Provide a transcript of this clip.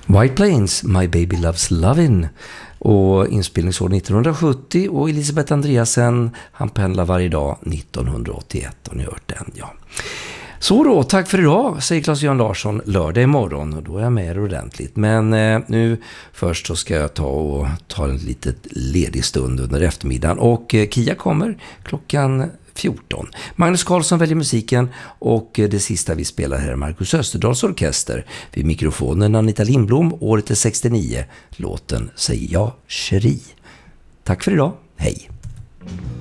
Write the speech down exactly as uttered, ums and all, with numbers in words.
White Plains, My Baby Loves Lovin', och inspelningsår nittonhundrasjuttio, och Elisabeth Andreasen, Han pendlar varje dag, nittonhundraåttioett, och ni har hört den, ja. Så då, tack för idag, säger Claes-Göran Larsson. Lördag imorgon, och då är jag med er ordentligt. Men eh, nu först så ska jag ta och ta en liten ledig stund under eftermiddagen, och eh, Kia kommer klockan fjorton. Magnus Karlsson väljer musiken, och det sista vi spelar här är Marcus Österdahls orkester. Vid mikrofonen Anita Lindblom, året är sextionio. Låten säger jag, Cherie. Tack för idag, hej!